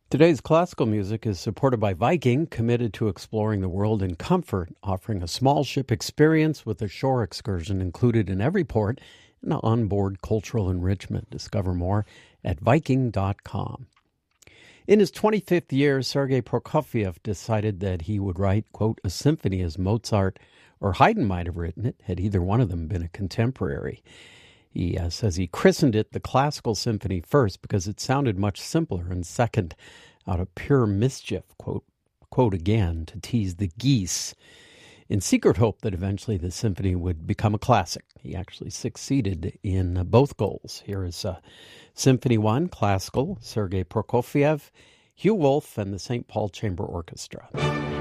Today's classical music is supported by Viking, committed to exploring the world in comfort, offering a small ship experience with a shore excursion included in every port and onboard cultural enrichment. Discover more at Viking.com. In his 25th year, Sergei Prokofiev decided that he would write, quote, a symphony as Mozart or Haydn might have written it, had either one of them been a contemporary. He says he christened it the Classical Symphony first because it sounded much simpler, and second, out of pure mischief, quote again, to tease the geese, in secret hope that eventually the symphony would become a classic. He actually succeeded in both goals. Here is Symphony 1, Classical, Sergei Prokofiev, Hugh Wolf, and the St. Paul Chamber Orchestra.